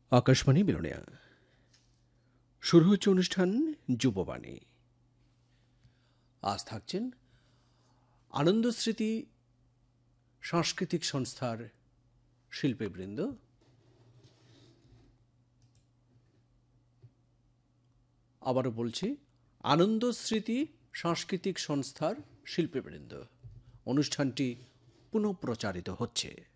আকাশবাণী বিলোনিয়া শুরু হচ্ছে অনুষ্ঠান যুববাণী। আজ থাকছেন আনন্দ স্মৃতি সাংস্কৃতিক সংস্থার শিল্পীবৃন্দ। আবারও বলছি, আনন্দ স্মৃতি সাংস্কৃতিক সংস্থার শিল্পীবৃন্দ। অনুষ্ঠানটি পুনঃপ্রচারিত হচ্ছে।